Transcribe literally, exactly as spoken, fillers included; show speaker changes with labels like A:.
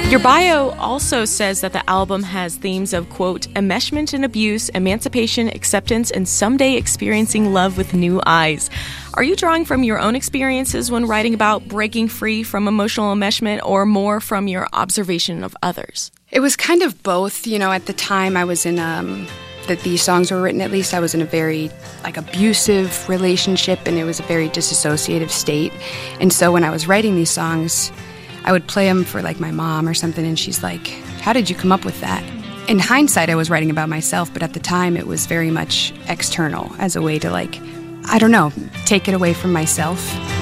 A: Your bio also says that the album has themes of, quote, enmeshment and abuse, emancipation, acceptance, and someday experiencing love with new eyes. Are you drawing from your own experiences when writing about breaking free from emotional enmeshment, or more from your observation of others?
B: It was kind of both. You know, at the time I was in, um, that these songs were written, at least I was in a very, like, abusive relationship, and it was a very disassociative state. And so when I was writing these songs, I would play them for, like, my mom or something, and she's like, how did you come up with that? In hindsight, I was writing about myself, but at the time it was very much external as a way to, like, I don't know, take it away from myself.